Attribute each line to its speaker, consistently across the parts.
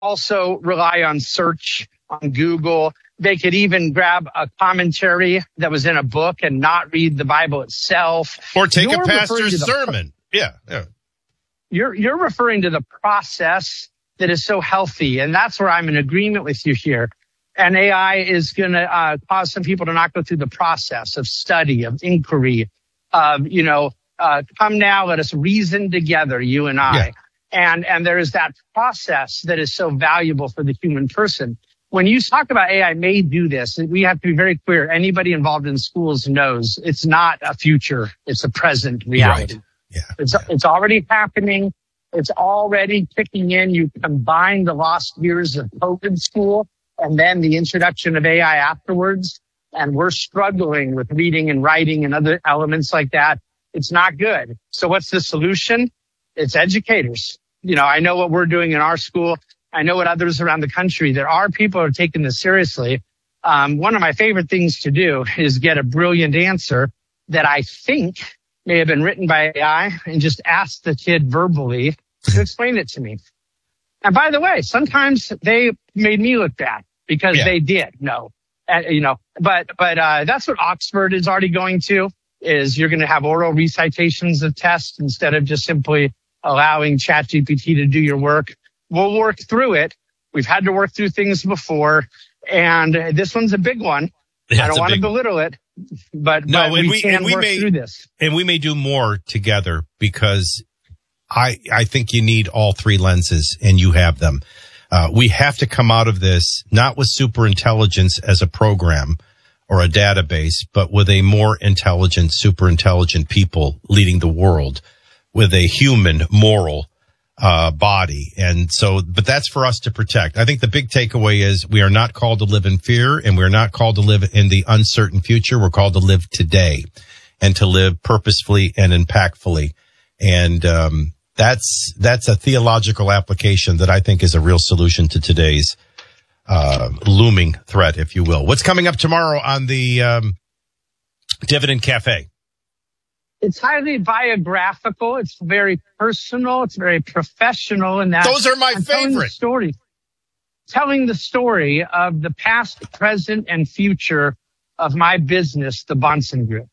Speaker 1: also rely on search on Google. They could even grab a commentary that was in a book and not read the Bible itself.
Speaker 2: Or take a pastor's sermon. Yeah.
Speaker 1: You're referring to the process that is so healthy, and that's where I'm in agreement with you here. And AI is going to cause some people to not go through the process of study, of inquiry, of, come now, let us reason together, you and I. Yeah. And there is that process that is so valuable for the human person. When you talk about AI may do this, we have to be very clear. Anybody involved in schools knows it's not a future. It's a present reality.
Speaker 2: Right. Yeah.
Speaker 1: It's already happening. It's already kicking in. You combine the lost years of COVID school and then the introduction of AI afterwards. And we're struggling with reading and writing and other elements like that. It's not good. So what's the solution? It's educators. I know what we're doing in our school. I know what others around the country. There are people who are taking this seriously. One of my favorite things to do is get a brilliant answer that I think may have been written by AI and just ask the kid verbally to explain it to me. And by the way, sometimes they made me look bad because they did know, but that's what Oxford is already going to, is you're going to have oral recitations of tests instead of just simply allowing ChatGPT to do your work. We'll work through it. We've had to work through things before, and this one's a big one. I don't want to belittle it, but we can work through this.
Speaker 2: And we may do more together, because I think you need all three lenses, and you have them. We have to come out of this not with super intelligence as a program or a database, but with a more intelligent, super intelligent people leading the world with a human, moral body. And so, but that's for us to protect. I think the big takeaway is we are not called to live in fear, and we're not called to live in the uncertain future. We're called to live today and to live purposefully and impactfully. And, that's a theological application that I think is a real solution to today's, looming threat, if you will. What's coming up tomorrow on the, Dividend Cafe?
Speaker 1: It's highly biographical. It's very personal. It's very professional. And
Speaker 2: those are my favorite
Speaker 1: stories. Telling the story of the past, present, and future of my business, the Bahnsen Group.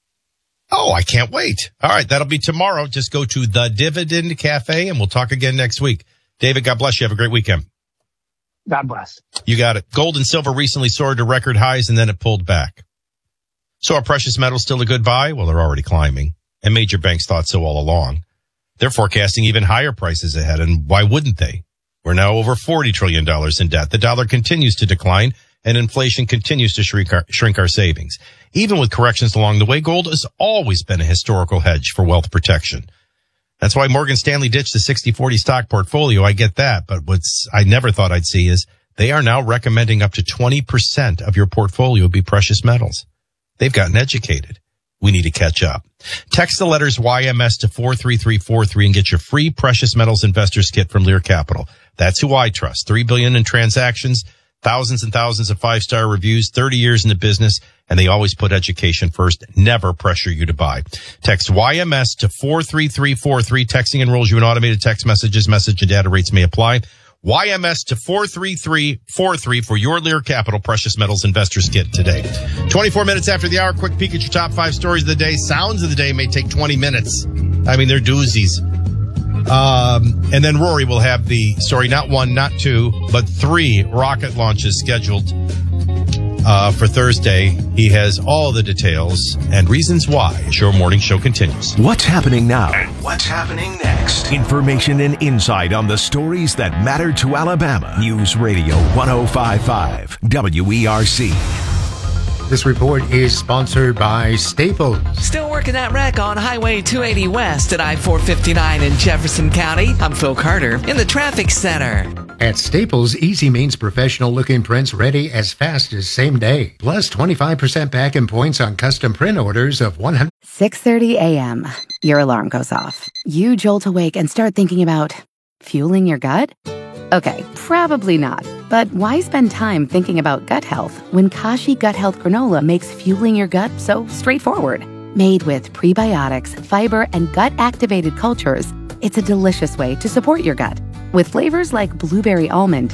Speaker 2: Oh, I can't wait. All right, that'll be tomorrow. Just go to the Dividend Cafe, and we'll talk again next week. David, God bless you. Have a great weekend.
Speaker 1: God bless.
Speaker 2: You got it. Gold and silver recently soared to record highs, and then it pulled back. So are precious metals still a good buy? Well, they're already climbing, and major banks thought so all along. They're forecasting even higher prices ahead, and why wouldn't they? We're now over $40 trillion in debt. The dollar continues to decline, and inflation continues to shrink our savings. Even with corrections along the way, gold has always been a historical hedge for wealth protection. That's why Morgan Stanley ditched the 60-40 stock portfolio. I get that, but what's I never thought I'd see is they are now recommending up to 20% of your portfolio be precious metals. They've gotten educated. We need to catch up. Text the letters YMS to 43343 and get your free precious metals investors kit from Lear Capital. That's who I trust. $3 billion in transactions, thousands and thousands of 5-star reviews, 30 years in the business, and they always put education first, never pressure you to buy. Text YMS to 43343. Texting enrolls you in automated text messages. Message and data rates may apply. YMS to 43343 for your Lear Capital Precious Metals Investors Kit today. 24 minutes after the hour, quick peek at your top 5 stories of the day. Sounds of the day may take 20 minutes. I mean, they're doozies. And then Rory will have the story, not 1, not 2, but 3 rocket launches scheduled for Thursday. He has all the details and reasons why as your morning show continues.
Speaker 3: What's happening now? And what's happening next? Information and insight on the stories that matter to Alabama. News Radio 105.5 WERC.
Speaker 4: This report is sponsored by Staples.
Speaker 5: Still working that wreck on Highway 280 West at I-459 in Jefferson County. I'm Phil Carter in the traffic center.
Speaker 4: At Staples, easy means professional-looking prints ready as fast as same day. Plus 25% back in points on custom print orders of 100.
Speaker 6: 6:30 a.m. Your alarm goes off. You jolt awake and start thinking about fueling your gut? Okay, probably not. But why spend time thinking about gut health when Kashi Gut Health Granola makes fueling your gut so straightforward? Made with prebiotics, fiber, and gut-activated cultures, it's a delicious way to support your gut. With flavors like blueberry almond,